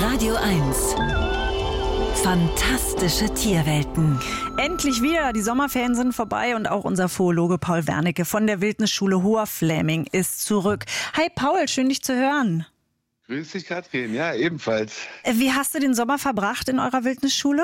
Radio 1. Fantastische Tierwelten. Endlich wieder. Die Sommerferien sind vorbei und auch unser Zoologe Paul Wernicke von der Wildnisschule Hoher Fläming ist zurück. Hi Paul, schön dich zu hören. Grüß dich, Katrin. Ja, ebenfalls. Wie hast du den Sommer verbracht in eurer Wildnisschule?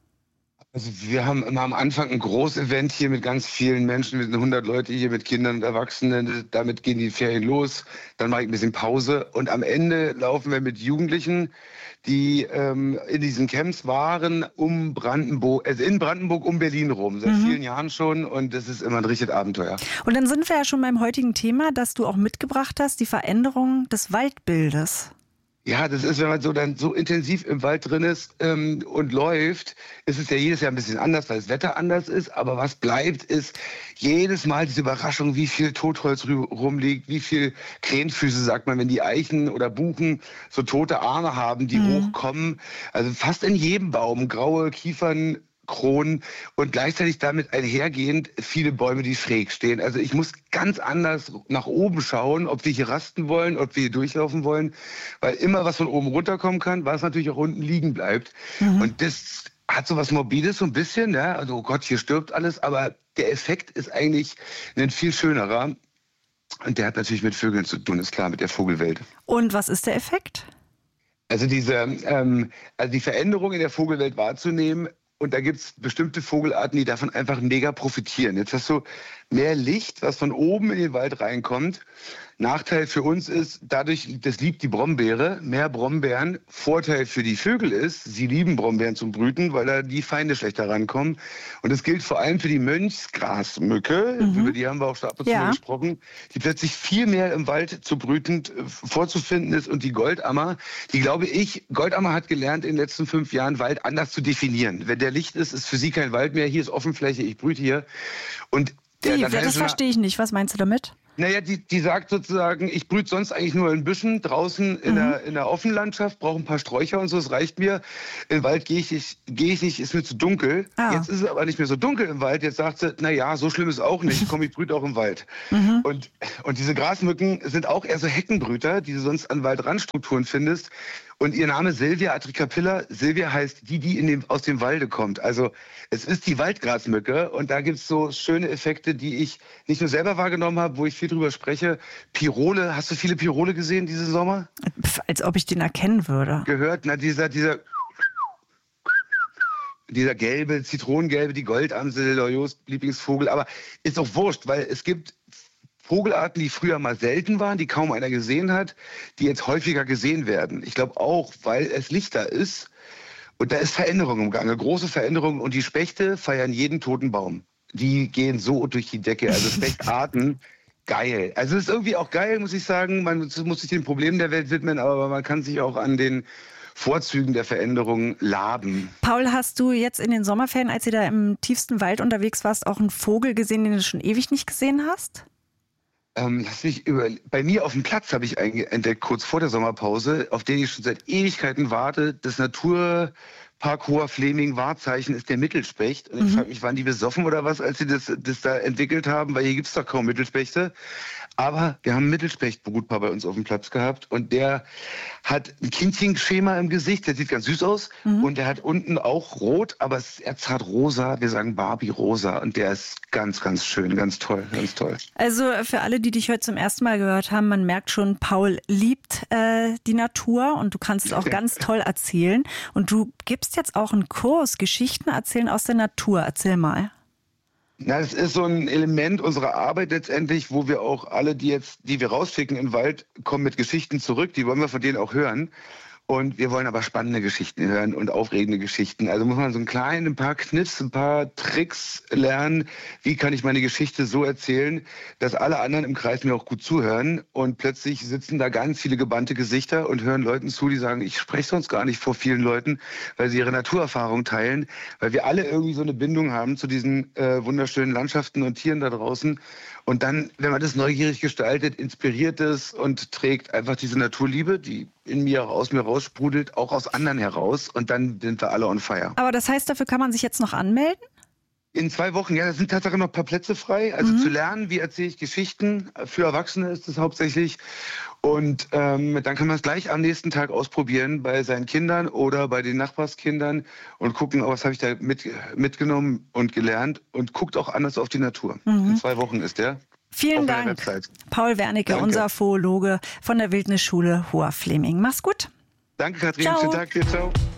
Also wir haben immer am Anfang ein Großevent hier mit ganz vielen Menschen. Wir sind 100 Leute hier mit Kindern und Erwachsenen. Damit gehen die Ferien los. Dann mache ich ein bisschen Pause. Und am Ende laufen wir mit Jugendlichen, die in diesen Camps waren, in Brandenburg um Berlin rum. Seit vielen Jahren schon. Und das ist immer ein richtiges Abenteuer. Und dann sind wir ja schon beim heutigen Thema, das du auch mitgebracht hast, die Veränderung des Waldbildes. Ja, das ist, wenn man dann so intensiv im Wald drin ist und läuft, ist es ja jedes Jahr ein bisschen anders, weil das Wetter anders ist. Aber was bleibt, ist jedes Mal diese Überraschung, wie viel Totholz rumliegt, wie viel Krähenfüße, sagt man, wenn die Eichen oder Buchen so tote Arme haben, die hochkommen. Also fast in jedem Baum, graue Kiefern, Kronen und gleichzeitig damit einhergehend viele Bäume, die schräg stehen. Also ich muss ganz anders nach oben schauen, ob wir hier rasten wollen, ob wir hier durchlaufen wollen, weil immer was von oben runterkommen kann, was natürlich auch unten liegen bleibt. Und das hat so was Morbides so ein bisschen, ja, also oh Gott, hier stirbt alles, aber der Effekt ist eigentlich ein viel schönerer und der hat natürlich mit Vögeln zu tun, ist klar, mit der Vogelwelt. Und was ist der Effekt? Also die Veränderung in der Vogelwelt wahrzunehmen. Und da gibt es bestimmte Vogelarten, die davon einfach mega profitieren. Jetzt hast du mehr Licht, was von oben in den Wald reinkommt. Nachteil für uns ist, dadurch, das liebt die Brombeere, mehr Brombeeren. Vorteil für die Vögel ist, sie lieben Brombeeren zum Brüten, weil da die Feinde schlechter rankommen. Und das gilt vor allem für die Mönchsgrasmücke, über die haben wir auch schon ab und zu mal gesprochen, die plötzlich viel mehr im Wald zu brütend vorzufinden ist. Und die Goldammer, Goldammer hat gelernt in den letzten 5 Jahren, Wald anders zu definieren. Wenn der Licht ist, ist für sie kein Wald mehr. Hier ist Offenfläche, ich brüte hier. Und das verstehe ich nicht. Was meinst du damit? Naja, die sagt sozusagen, ich brüte sonst eigentlich nur in Büschen, draußen in der Offenlandschaft, brauche ein paar Sträucher und so, das reicht mir. In den Wald gehe ich nicht, ist mir zu dunkel. Jetzt ist es aber nicht mehr so dunkel im Wald. Jetzt sagt sie, naja, so schlimm ist es auch nicht, komm, ich brüte auch im Wald. Und diese Grasmücken sind auch eher so Heckenbrüter, die du sonst an Waldrandstrukturen findest. Und ihr Name Silvia atricapilla. Silvia heißt die aus dem Walde kommt. Also es ist die Waldgrasmücke und da gibt es so schöne Effekte, die ich nicht nur selber wahrgenommen habe, wo ich viel drüber spreche. Pirole, hast du viele Pirole gesehen diesen Sommer? Als ob ich den erkennen würde. Gehört, na dieser gelbe, zitronengelbe, die Goldamsel, Lorios Lieblingsvogel, aber ist doch wurscht, weil es gibt Vogelarten, die früher mal selten waren, die kaum einer gesehen hat, die jetzt häufiger gesehen werden. Ich glaube auch, weil es lichter ist und da ist Veränderung im Gange, große Veränderung und die Spechte feiern jeden toten Baum. Die gehen so durch die Decke, also Spechtarten, geil. Also es ist irgendwie auch geil, muss ich sagen, man muss sich den Problemen der Welt widmen, aber man kann sich auch an den Vorzügen der Veränderung laben. Paul, hast du jetzt in den Sommerferien, als ihr da im tiefsten Wald unterwegs warst, auch einen Vogel gesehen, den du schon ewig nicht gesehen hast? Bei mir auf dem Platz habe ich entdeckt, kurz vor der Sommerpause, auf den ich schon seit Ewigkeiten warte. Das Naturpark Hoher Fläming Wahrzeichen ist der Mittelspecht. Und ich frage mich, waren die besoffen oder was, als sie das da entwickelt haben? Weil hier gibt es doch kaum Mittelspechte. Aber wir haben ein Mittelspechtbrutpaar bei uns auf dem Platz gehabt und der hat ein Kindchenschema im Gesicht, der sieht ganz süß aus und der hat unten auch rot, aber er hat rosa, wir sagen Barbie rosa und der ist ganz, ganz schön, ganz toll, ganz toll. Also für alle, die dich heute zum ersten Mal gehört haben, man merkt schon, Paul liebt die Natur und du kannst es auch ganz toll erzählen und du gibst jetzt auch einen Kurs, Geschichten erzählen aus der Natur, erzähl mal. Na, das ist so ein Element unserer Arbeit letztendlich, wo wir auch alle, die wir rausschicken im Wald, kommen mit Geschichten zurück. Die wollen wir von denen auch hören. Und wir wollen aber spannende Geschichten hören und aufregende Geschichten. Also muss man so ein paar Kniffs, ein paar Tricks lernen. Wie kann ich meine Geschichte so erzählen, dass alle anderen im Kreis mir auch gut zuhören? Und plötzlich sitzen da ganz viele gebannte Gesichter und hören Leuten zu, die sagen, ich spreche sonst gar nicht vor vielen Leuten, weil sie ihre Naturerfahrung teilen, weil wir alle irgendwie so eine Bindung haben zu diesen wunderschönen Landschaften und Tieren da draußen. Und dann, wenn man das neugierig gestaltet, inspiriert es und trägt einfach diese Naturliebe, die in mir, aus mir raussprudelt, auch aus anderen heraus. Und dann sind wir alle on fire. Aber das heißt, dafür kann man sich jetzt noch anmelden? In 2 Wochen, ja, da sind tatsächlich noch ein paar Plätze frei. Also zu lernen, wie erzähle ich Geschichten. Für Erwachsene ist es hauptsächlich. Und dann kann man es gleich am nächsten Tag ausprobieren bei seinen Kindern oder bei den Nachbarskindern und gucken, was habe ich da mitgenommen und gelernt, und guckt auch anders auf die Natur. In 2 Wochen ist der. Vielen Dank, Paul Wernicke, unser Zoologe von der Wildnisschule Hoher Fleming. Mach's gut. Danke, Katrin. Ciao. Schönen Tag dir. Ciao.